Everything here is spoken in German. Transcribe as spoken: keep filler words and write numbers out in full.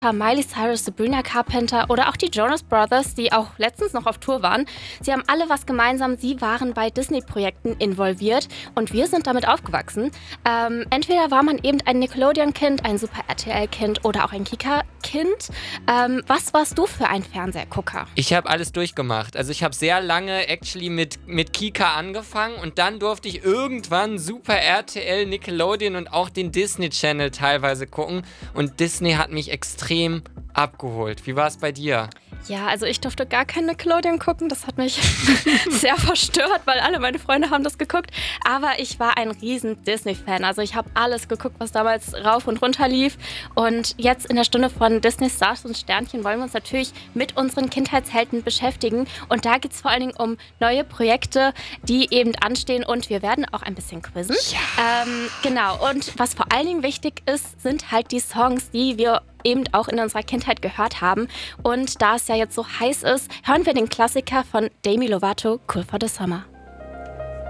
Miley Cyrus, Sabrina Carpenter oder auch die Jonas Brothers, die auch letztens noch auf Tour waren. Sie haben alle was gemeinsam, sie waren bei Disney-Projekten involviert und wir sind damit aufgewachsen. Ähm, entweder war man eben ein Nickelodeon-Kind, ein Super-R T L-Kind oder auch ein Kika-Kind. Ähm, was warst du für ein Fernsehgucker? Ich habe alles durchgemacht. Also ich habe sehr lange actually mit, mit Kika angefangen und dann durfte ich irgendwann Super R T L, Nickelodeon und auch den Disney Channel teilweise gucken und Disney hat mich extrem abgeholt. Wie war es bei dir? Ja, also ich durfte gar kein Nickelodeon gucken. Das hat mich sehr verstört, weil alle meine Freunde haben das geguckt. Aber ich war ein riesen Disney-Fan. Also ich habe alles geguckt, was damals rauf und runter lief. Und jetzt in der Stunde von Disney Stars und Sternchen wollen wir uns natürlich mit unseren Kindheitshelden beschäftigen. Und da geht es vor allen Dingen um neue Projekte, die eben anstehen. Und wir werden auch ein bisschen quizzen. Ja. Ähm, genau. Und was vor allen Dingen wichtig ist, sind halt die Songs, die wir eben auch in unserer Kindheit gehört haben. Und da es ja jetzt so heiß ist, hören wir den Klassiker von Demi Lovato, Cool for the Summer.